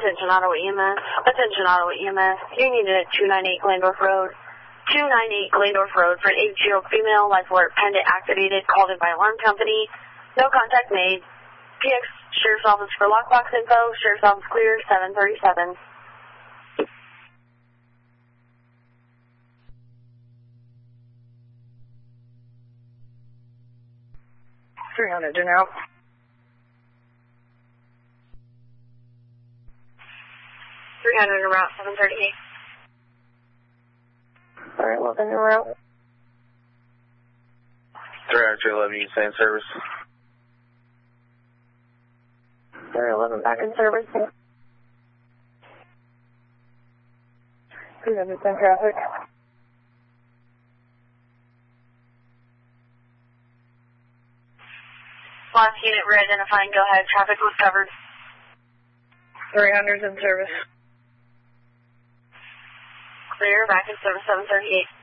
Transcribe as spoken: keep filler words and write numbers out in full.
Attention Ottawa E M S. Attention Ottawa E M S. You need it at two ninety-eight Glandorf Road. two ninety-eight Glandorf Road for an eight-year-old female. Life alert pendant activated. Called in by alarm company. No contact made. P X Sheriff's Office for lockbox info. Sheriff's Office clear. seven thirty-seven. three hundred and out. three hundred en route, seven thirty-eight. Alright, eleven en route. three hundred eleven, you stay in service. three eleven back in service. three hundred ten traffic. Last unit re-identifying, go ahead. Traffic was covered. three hundred in service. Clear, back in service, seven thirty-eight.